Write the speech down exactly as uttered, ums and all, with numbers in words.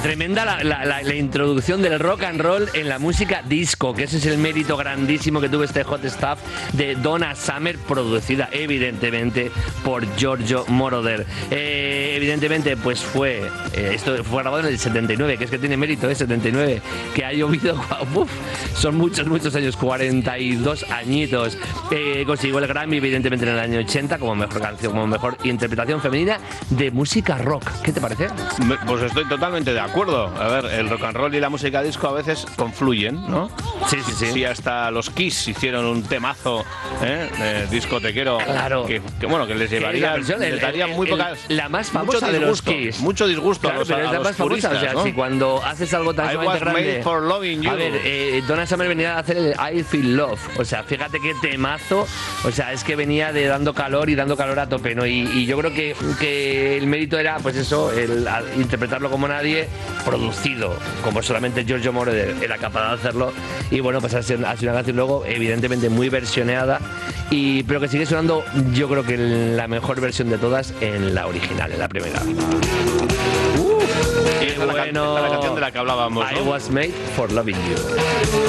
tremenda la, la, la, la introducción del rock and roll en la música disco, que ese es el mérito grandísimo que tuvo este Hot Stuff de Donna Summer, producida evidentemente por Giorgio Moroder. Eh, evidentemente, pues fue, eh, esto fue grabado en el setenta y nueve, que es que tiene mérito, ¿eh? setenta y nueve, que ha llovido, uf, son muchos, muchos años, cuarenta y dos añitos. Eh, consiguió el Grammy, evidentemente, en el año ochenta, como mejor canción, como mejor interpretación femenina de música rock. ¿Qué te parece? Pues estoy totalmente de acuerdo. A ver, el rock and roll y la música disco a veces confluyen, ¿no? Sí, sí, sí. Sí, hasta los Kiss hicieron un temazo ¿eh? eh, discotequero. Claro. Que, que, bueno, que les llevaría, versión, les daría el, muy el, pocas... La más famosa de los Kiss. Mucho disgusto claro, a los, pero a es la los más famosa, puristas, o sea, ¿no? si cuando haces algo tan I sumamente was grande... made for loving you. A ver, eh, Donna Summer venía a hacer el I Feel Love. O sea, fíjate qué temazo. O sea, es que venía de dando calor y dando calor a tope, ¿no? Y, y yo creo que, que el mérito era, pues eso, el, el interpretarlo como nadie, producido, como solamente Giorgio Moroder era capaz de hacerlo. Y bueno, pues ha sido, ha sido una canción luego, evidentemente, muy versioneada, y, pero que sigue sonando, yo creo que la mejor versión de todas en la original, en la primera. Uh, qué Esa bueno. Es la, la canción de la que hablábamos, ¿no? I was made for loving you.